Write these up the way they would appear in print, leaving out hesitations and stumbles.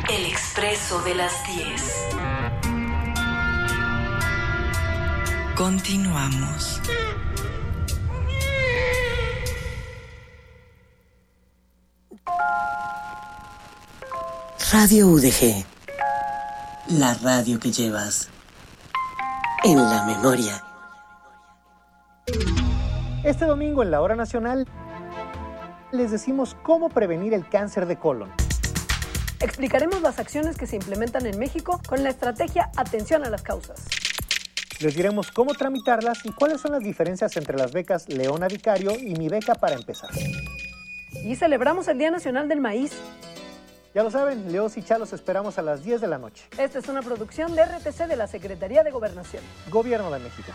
El Expreso de las 10. Continuamos. Radio UDG. La radio que llevas en la memoria. Este domingo en la Hora Nacional les decimos cómo prevenir el cáncer de colon. Explicaremos las acciones que se implementan en México con la estrategia Atención a las Causas. Les diremos cómo tramitarlas y cuáles son las diferencias entre las becas Leona Vicario y Mi Beca para Empezar. Y celebramos el Día Nacional del Maíz. Ya lo saben, Leos y Chalos esperamos a las 10 de la noche. Esta es una producción de RTC de la Secretaría de Gobernación. Gobierno de México.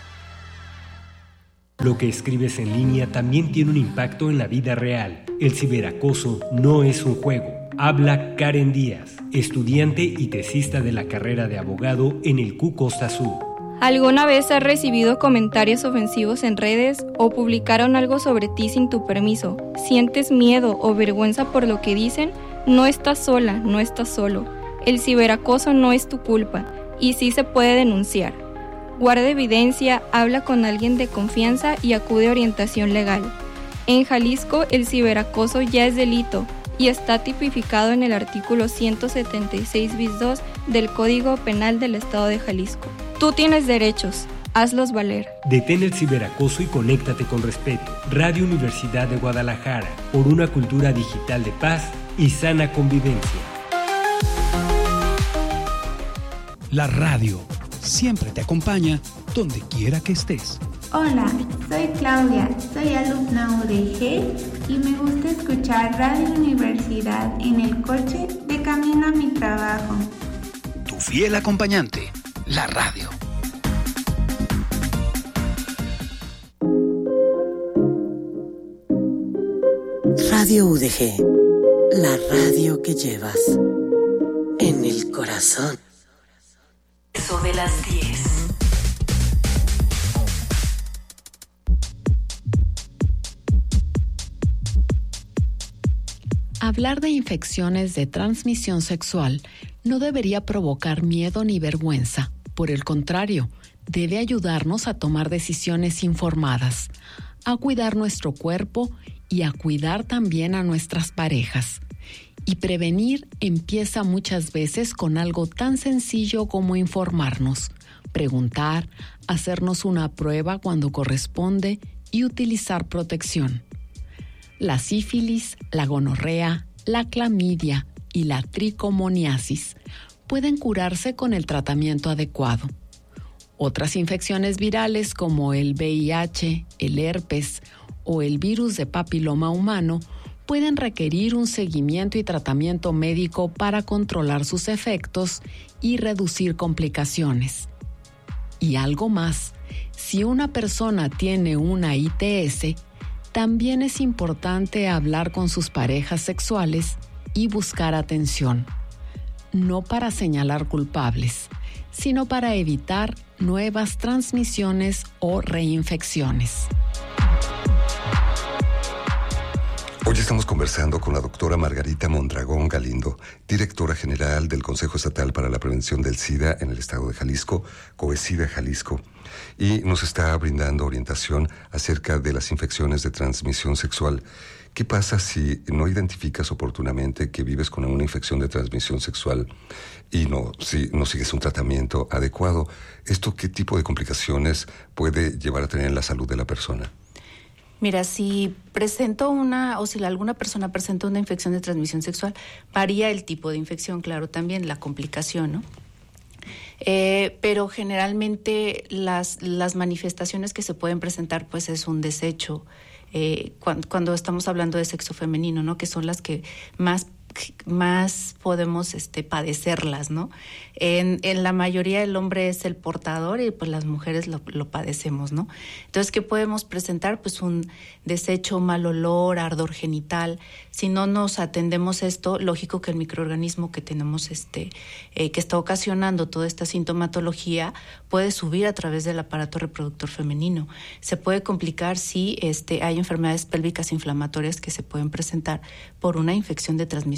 Lo que escribes en línea también tiene un impacto en la vida real. El ciberacoso no es un juego. Habla Karen Díaz, estudiante y tesista de la carrera de abogado en el CU Costa Sur. ¿Alguna vez has recibido comentarios ofensivos en redes o publicaron algo sobre ti sin tu permiso? ¿Sientes miedo o vergüenza por lo que dicen? No estás sola, no estás solo. El ciberacoso no es tu culpa y sí se puede denunciar. Guarda evidencia, habla con alguien de confianza y acude a orientación legal. En Jalisco, el ciberacoso ya es delito y está tipificado en el artículo 176 bis 2 del Código Penal del Estado de Jalisco. Tú tienes derechos, hazlos valer. Detén el ciberacoso y conéctate con respeto. Radio Universidad de Guadalajara, por una cultura digital de paz y sana convivencia. La radio siempre te acompaña donde quiera que estés. Hola, soy Claudia, soy alumna UDG y me gusta escuchar Radio Universidad en el coche de camino a mi trabajo. Tu fiel acompañante, la radio. Radio UDG. La radio que llevas en el corazón. Eso de las 10. Hablar de infecciones de transmisión sexual no debería provocar miedo ni vergüenza. Por el contrario, debe ayudarnos a tomar decisiones informadas, a cuidar nuestro cuerpo y a cuidar también a nuestras parejas. Y prevenir empieza muchas veces con algo tan sencillo como informarnos, preguntar, hacernos una prueba cuando corresponde y utilizar protección. La sífilis, la gonorrea, la clamidia y la tricomoniasis pueden curarse con el tratamiento adecuado. Otras infecciones virales como el VIH, el herpes o el virus de papiloma humano pueden requerir un seguimiento y tratamiento médico para controlar sus efectos y reducir complicaciones. Y algo más, si una persona tiene una ITS, también es importante hablar con sus parejas sexuales y buscar atención, no para señalar culpables, sino para evitar nuevas transmisiones o reinfecciones. Hoy estamos conversando con la doctora Margarita Mondragón Galindo, directora general del Consejo Estatal para la Prevención del SIDA en el estado de Jalisco, COESIDA Jalisco, y nos está brindando orientación acerca de las infecciones de transmisión sexual. ¿Qué pasa si no identificas oportunamente que vives con una infección de transmisión sexual y no sigues un tratamiento adecuado? ¿Esto qué tipo de complicaciones puede llevar a tener en la salud de la persona? Mira, si alguna persona presenta una infección de transmisión sexual, varía el tipo de infección, claro, también la complicación, ¿no? Pero generalmente las manifestaciones que se pueden presentar, pues es un desecho, cuando estamos hablando de sexo femenino, ¿no? Que son las que más podemos padecerlas, ¿no? En la mayoría el hombre es el portador y pues las mujeres lo padecemos, ¿no? Entonces, ¿qué podemos presentar? Pues un desecho, mal olor, ardor genital. Si no nos atendemos esto, lógico que el microorganismo que tenemos que está ocasionando toda esta sintomatología puede subir a través del aparato reproductor femenino. Se puede complicar si hay enfermedades pélvicas inflamatorias que se pueden presentar por una infección de transmisión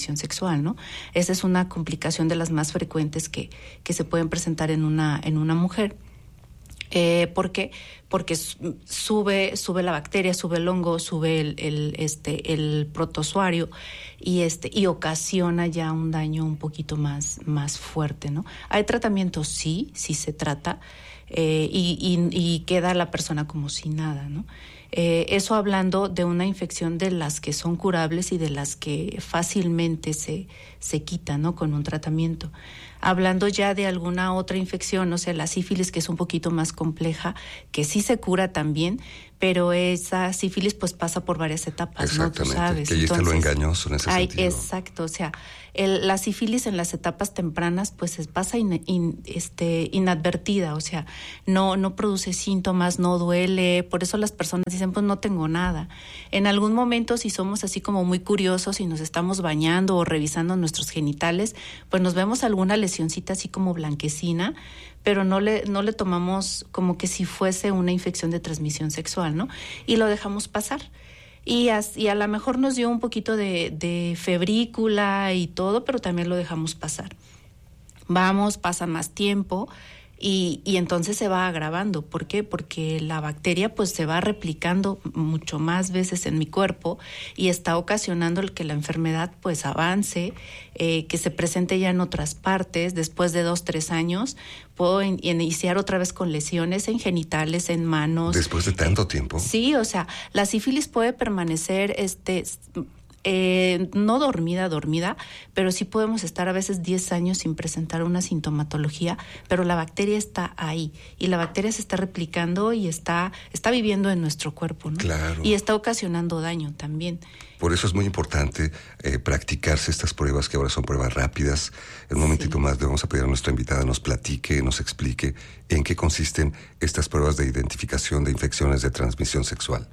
transmisión sexual, ¿no? Esa es una complicación de las más frecuentes que se pueden presentar en una mujer. ¿Por qué? Porque sube la bacteria, sube el hongo, sube el protozoario y ocasiona ya un daño un poquito más fuerte, ¿no? Hay tratamientos, sí se trata, y queda la persona como si nada, ¿no? Eso hablando de una infección de las que son curables y de las que fácilmente se quitan, ¿no? Con un tratamiento. Hablando ya de alguna otra infección, o sea, la sífilis, que es un poquito más compleja, que sí se cura también, pero esa sífilis pues pasa por varias etapas, ¿no? Tú sabes. Que ahí está lo engañoso en ese sentido. Exacto, o sea, la sífilis en las etapas tempranas pues pasa inadvertida, o sea, no produce síntomas, no duele, por eso las personas dicen pues no tengo nada. En algún momento, si somos así como muy curiosos y nos estamos bañando o revisando nuestros genitales, pues nos vemos alguna lesioncita así como blanquecina, pero no le tomamos como que si fuese una infección de transmisión sexual, ¿no? Y lo dejamos pasar. Y a lo mejor nos dio un poquito de febrícula y todo, pero también lo dejamos pasar. Pasa más tiempo y entonces se va agravando. ¿Por qué? Porque la bacteria pues se va replicando mucho más veces en mi cuerpo y está ocasionando el que la enfermedad pues avance, que se presente ya en otras partes. Después de 2-3 años puedo iniciar otra vez con lesiones en genitales, en manos. ¿Después de tanto tiempo? Sí, o sea, la sífilis puede permanecer no dormida, pero sí podemos estar a veces 10 años sin presentar una sintomatología, pero la bacteria está ahí y la bacteria se está replicando y está viviendo en nuestro cuerpo, ¿no? Claro. Y está ocasionando daño también. Por eso es muy importante practicarse estas pruebas, que ahora son pruebas rápidas. En un momentito más le vamos a pedir a nuestra invitada nos platique, nos explique en qué consisten estas pruebas de identificación de infecciones de transmisión sexual.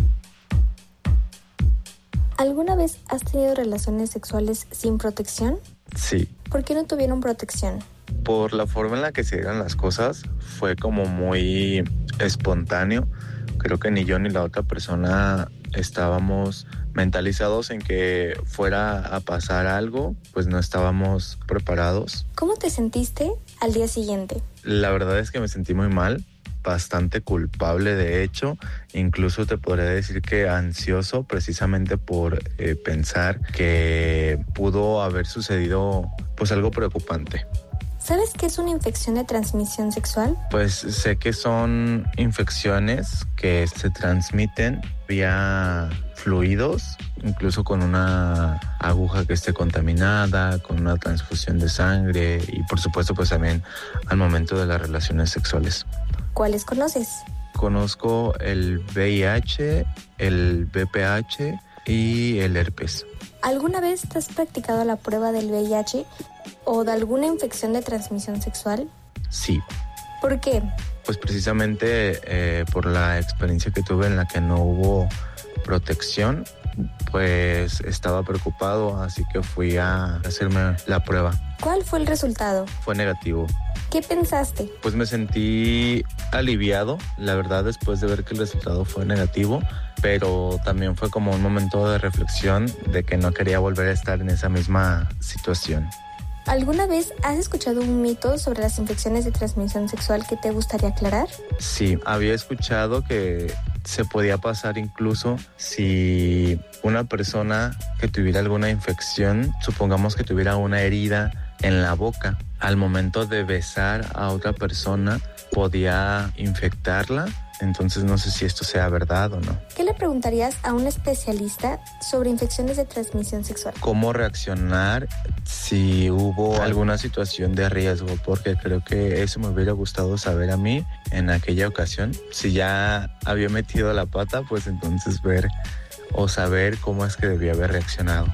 ¿Alguna vez has tenido relaciones sexuales sin protección? Sí. ¿Por qué no tuvieron protección? Por la forma en la que se dieron las cosas, fue como muy espontáneo. Creo que ni yo ni la otra persona estábamos mentalizados en que fuera a pasar algo, pues no estábamos preparados. ¿Cómo te sentiste al día siguiente? La verdad es que me sentí muy mal, bastante culpable de hecho, incluso te podría decir que ansioso, precisamente por pensar que pudo haber sucedido pues algo preocupante. ¿Sabes qué es una infección de transmisión sexual? Pues sé que son infecciones que se transmiten vía fluidos, incluso con una aguja que esté contaminada, con una transfusión de sangre y por supuesto pues también al momento de las relaciones sexuales. ¿Cuáles conoces? Conozco el VIH, el VPH y el herpes. ¿Alguna vez te has practicado la prueba del VIH o de alguna infección de transmisión sexual? Sí. ¿Por qué? Pues precisamente por la experiencia que tuve en la que no hubo protección, pues estaba preocupado, así que fui a hacerme la prueba. ¿Cuál fue el resultado? Fue negativo. ¿Qué pensaste? Pues me sentí aliviado, la verdad, después de ver que el resultado fue negativo, pero también fue como un momento de reflexión de que no quería volver a estar en esa misma situación. ¿Alguna vez has escuchado un mito sobre las infecciones de transmisión sexual que te gustaría aclarar? Sí, había escuchado que se podía pasar incluso si una persona que tuviera alguna infección, supongamos que tuviera una herida en la boca, al momento de besar a otra persona podía infectarla. Entonces no sé si esto sea verdad o no. ¿Qué le preguntarías a un especialista sobre infecciones de transmisión sexual? ¿Cómo reaccionar si hubo alguna situación de riesgo? Porque creo que eso me hubiera gustado saber a mí en aquella ocasión. Si ya había metido la pata, pues entonces ver o saber cómo es que debía haber reaccionado.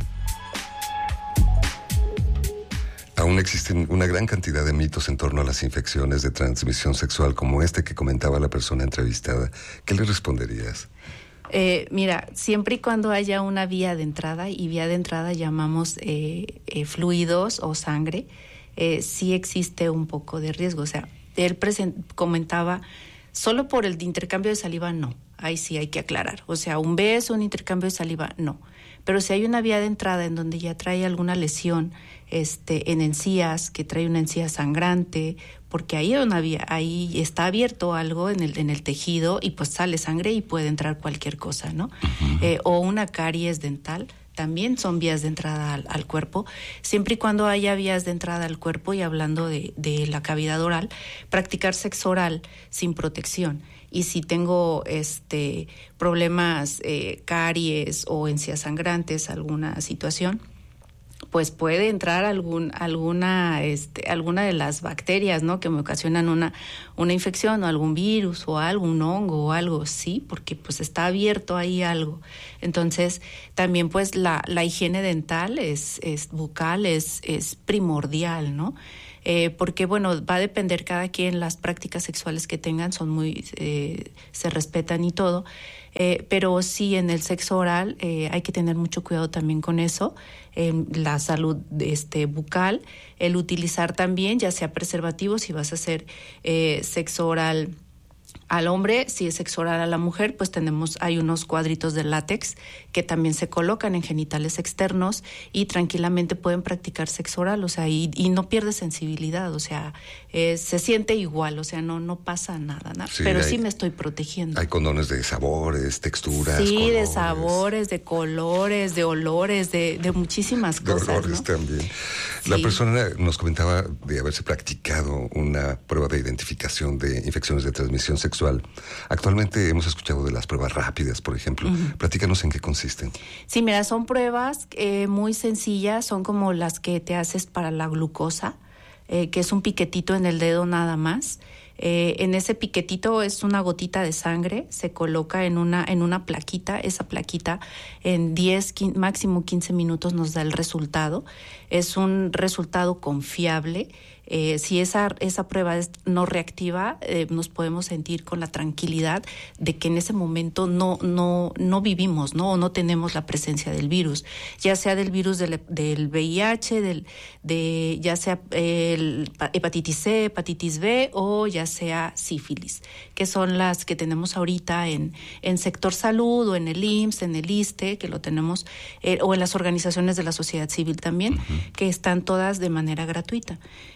Aún existen una gran cantidad de mitos en torno a las infecciones de transmisión sexual, como este que comentaba la persona entrevistada. ¿Qué le responderías? Mira, siempre y cuando haya una vía de entrada, y vía de entrada llamamos fluidos o sangre, sí existe un poco de riesgo. O sea, él comentaba, solo por el intercambio de saliva, no. Ahí sí hay que aclarar. O sea, un beso, un intercambio de saliva, no. Pero si hay una vía de entrada en donde ya trae alguna lesión en encías, que trae una encía sangrante, porque ahí hay una vía, ahí está abierto algo en el tejido y pues sale sangre y puede entrar cualquier cosa, ¿no? O una caries dental, también son vías de entrada al cuerpo. Siempre y cuando haya vías de entrada al cuerpo, y hablando de la cavidad oral, practicar sexo oral sin protección. Y si tengo problemas, caries o encías sangrantes, alguna situación, pues puede entrar alguna de las bacterias, ¿no?, que me ocasionan una infección, o algún virus o algo, un hongo o algo, sí, porque pues está abierto ahí algo. Entonces, también pues la higiene dental bucal es primordial, ¿no? Porque bueno, va a depender cada quien, las prácticas sexuales que tengan son se respetan y todo, pero sí, en el sexo oral hay que tener mucho cuidado también con eso, la salud bucal, el utilizar también, ya sea preservativos, si vas a hacer sexo oral al hombre, si es sexo oral a la mujer, pues hay unos cuadritos de látex que también se colocan en genitales externos y tranquilamente pueden practicar sexo oral, o sea, y no pierde sensibilidad, o sea, se siente igual, o sea, no pasa nada, ¿no? Sí, pero sí me estoy protegiendo. Hay condones de sabores, texturas, sí, colores. De sabores, de colores, de olores, de muchísimas cosas, de olores, ¿no? También. Sí. La persona nos comentaba de haberse practicado una prueba de identificación de infecciones de transmisión sexual. Actualmente hemos escuchado de las pruebas rápidas, por ejemplo. Platícanos en qué consisten. Sí, mira, son pruebas muy sencillas, son como las que te haces para la glucosa, que es un piquetito en el dedo nada más. En ese piquetito es una gotita de sangre, se coloca en una plaquita, esa plaquita en 10, máximo 15 minutos nos da el resultado. Es un resultado confiable. Si esa prueba es no reactiva, nos podemos sentir con la tranquilidad de que en ese momento no vivimos, ¿no? O no tenemos la presencia del virus, ya sea del virus del VIH, ya sea hepatitis C, hepatitis B, o ya sea sífilis, que son las que tenemos ahorita en sector salud, o en el IMSS, en el ISSSTE, que lo tenemos, o en las organizaciones de la sociedad civil también, que están todas de manera gratuita.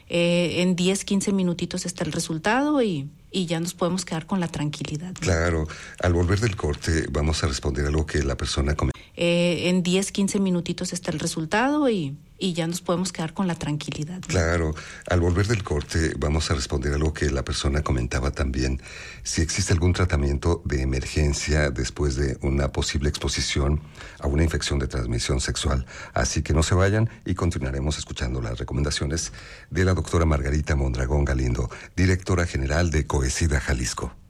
En 10, 15 minutitos está el resultado y ya nos podemos quedar con la tranquilidad, ¿no? Claro. Al volver del corte vamos a responder algo que la persona comentó. En 10, 15 minutitos está el resultado y ya nos podemos quedar con la tranquilidad, ¿no? Claro. Al volver del corte vamos a responder algo que la persona comentaba también. Si existe algún tratamiento de emergencia después de una posible exposición a una infección de transmisión sexual. Así que no se vayan y continuaremos escuchando las recomendaciones de la doctora Margarita Mondragón Galindo, directora general de Coesida Jalisco.